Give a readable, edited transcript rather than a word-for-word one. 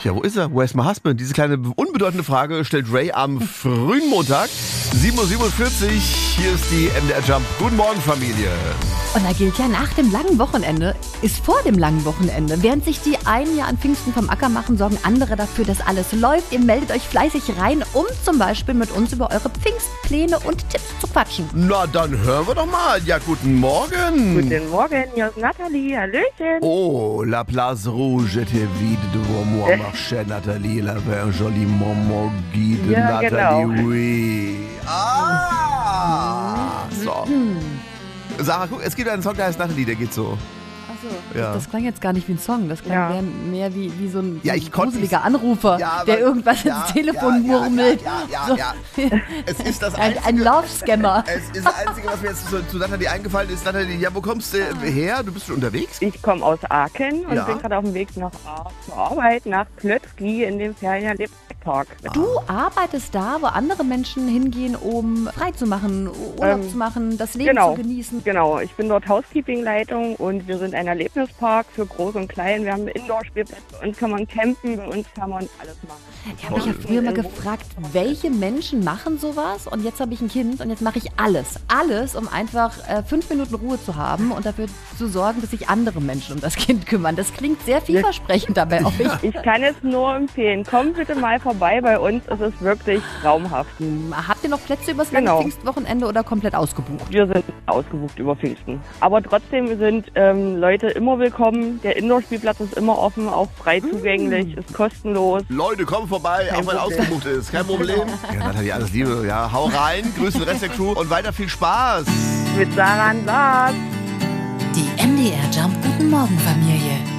Ja, wo ist er? Where's my husband? Diese kleine unbedeutende Frage stellt Ray am frühen Montag. 7:47 Uhr, hier ist die MDR Jump. Guten Morgen, Familie. Und da gilt ja, nach dem langen Wochenende ist vor dem langen Wochenende. Während sich die einen ja an Pfingsten vom Acker machen, sorgen andere dafür, dass alles läuft. Ihr meldet euch fleißig rein, um zum Beispiel mit uns über eure Pfingstpläne und Tipps zu quatschen. Na, dann hören wir doch mal. Ja, guten Morgen. Guten Morgen, hier ist Nathalie. Hallöchen. Oh, la place rouge était vide devant moi, marchait Nathalie, la verre jolie maman guide Ja, Nathalie, genau. oui. Ah, so. Sarah, guck, es gibt einen Song, der heißt Nathalie, der geht so. Achso, Ja. das klang jetzt gar nicht wie ein Song. Das klang mehr wie so ein Ja, ich konnte gruseliger Anrufer, Ja, aber- der irgendwas ins Telefon murmelt. Ja. Es ist das Ein Einzige. Love-Scammer. Es ist das Einzige, was mir jetzt zu Nathalie eingefallen ist. Nathalie, ja, wo kommst du her? Du bist schon unterwegs? Ich komme aus Aachen und Ja. bin gerade auf dem Weg zur Arbeit nach Plötzky in dem Ferienpark. Du arbeitest da, wo andere Menschen hingehen, um frei zu machen, Urlaub zu machen, das Leben zu genießen. Genau, ich bin dort Housekeeping-Leitung und wir sind ein Erlebnispark für Groß und Klein. Wir haben Indoor-Spielplätze, bei uns kann man campen, bei uns kann man alles machen. Ich habe mich ja früher mal gefragt, welche Menschen machen sowas? Und jetzt habe ich ein Kind und jetzt mache ich alles. Alles, um einfach 5 Minuten Ruhe zu haben und dafür zu sorgen, dass sich andere Menschen um das Kind kümmern. Das klingt sehr vielversprechend dabei auch. Ich kann es nur empfehlen. Kommt bitte mal vorbei bei uns. Es ist wirklich traumhaft. Habt ihr noch Plätze übers lange Genau. Pfingstwochenende oder komplett ausgebucht? Wir sind ausgebucht über Pfingsten. Aber trotzdem sind Leute immer willkommen. Der Indoor-Spielplatz ist immer offen, auch frei zugänglich, ist kostenlos. Leute, komm vorbei, auch wenn Problem. ausgebucht ist. Kein Problem. Ja, Nathalie, alles Liebe. Ja, hau rein, grüße den Rest der Crew und weiter viel Spaß. Mit Sarah und Lars. Die MDR Jump Guten Morgen Familie.